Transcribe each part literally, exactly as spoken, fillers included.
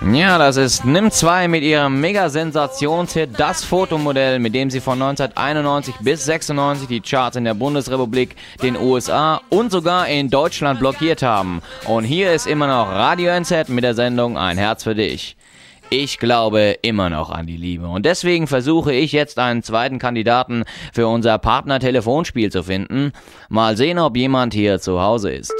Ja, das ist Nimm zwei mit ihrem Mega-Sensationshit Das Fotomodell, mit dem sie von neunzehnhunderteinundneunzig bis sechsundneunzig die Charts in der Bundesrepublik, den U S A und sogar in Deutschland blockiert haben. Und hier ist immer noch Radio N Z mit der Sendung Ein Herz für dich. Ich glaube immer noch an die Liebe und deswegen versuche ich jetzt einen zweiten Kandidaten für unser Partner-Telefonspiel zu finden. Mal sehen, ob jemand hier zu Hause ist.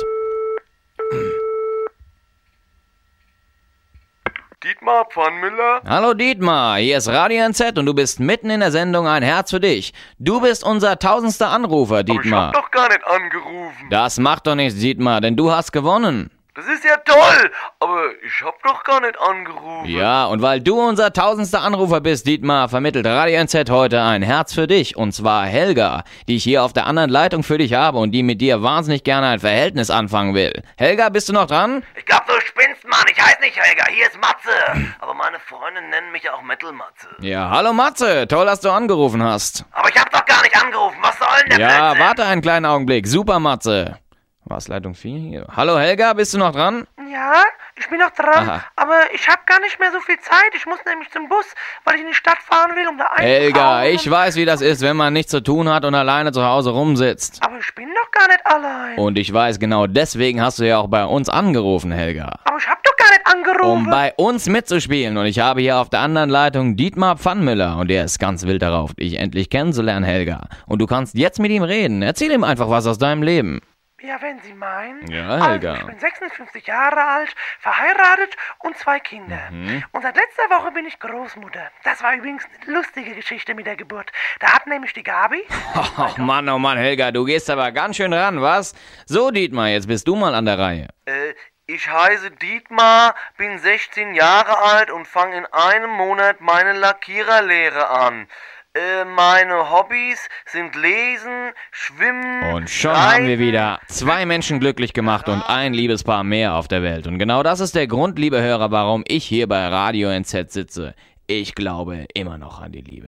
Dietmar Pfannmüller? Hallo Dietmar, hier ist Radio N Z und du bist mitten in der Sendung Ein Herz für dich. Du bist unser tausendster Anrufer, Dietmar. Aber ich hab doch gar nicht angerufen. Das macht doch nichts, Dietmar, denn du hast gewonnen. Das ist ja toll, aber ich hab doch gar nicht angerufen. Ja, und weil du unser tausendster Anrufer bist, Dietmar, vermittelt Radio N Z heute Ein Herz für dich. Und zwar Helga, die ich hier auf der anderen Leitung für dich habe und die mit dir wahnsinnig gerne ein Verhältnis anfangen will. Helga, bist du noch dran? Ich glaub, du spinnst, Mann. Ich heiß nicht Helga. Hier ist Matze. Aber meine Freunde nennen mich auch Metal Matze. Ja, hallo Matze. Toll, dass du angerufen hast. Aber ich hab doch gar nicht angerufen. Was soll denn der Ja, Blödsinn? warte einen kleinen Augenblick. Super, Matze. Was, Leitung vier hier? Hallo Helga, bist du noch dran? Ja, ich bin noch dran, Aha. aber ich habe gar nicht mehr so viel Zeit. Ich muss nämlich zum Bus, weil ich in die Stadt fahren will, um da einzukaufen. Helga, ich und- weiß, wie das ist, wenn man nichts zu tun hat und alleine zu Hause rumsitzt. Aber ich bin doch gar nicht allein. Und ich weiß, genau deswegen hast du ja auch bei uns angerufen, Helga. Aber ich habe doch gar nicht angerufen. Um bei uns mitzuspielen. Und ich habe hier auf der anderen Leitung Dietmar Pfannmüller. Und der ist ganz wild darauf, dich endlich kennenzulernen, Helga. Und du kannst jetzt mit ihm reden. Erzähl ihm einfach was aus deinem Leben. Ja, wenn Sie meinen. Ja, Helga. Also, ich bin sechsundfünfzig Jahre alt, verheiratet und zwei Kinder. Mhm. Und seit letzter Woche bin ich Großmutter. Das war übrigens eine lustige Geschichte mit der Geburt. Da hat nämlich die Gabi... Oh Mann, oh Mann, Helga, du gehst aber ganz schön ran, was? So, Dietmar, jetzt bist du mal an der Reihe. Äh, ich heiße Dietmar, bin sechzehn Jahre alt und fange in einem Monat meine Lackiererlehre an. Äh, meine Hobbys sind Lesen, Schwimmen... Und schon Reiten. haben wir wieder zwei Menschen glücklich gemacht und ein Liebespaar mehr auf der Welt. Und genau das ist der Grund, liebe Hörer, warum ich hier bei Radio N Z sitze. Ich glaube immer noch an die Liebe.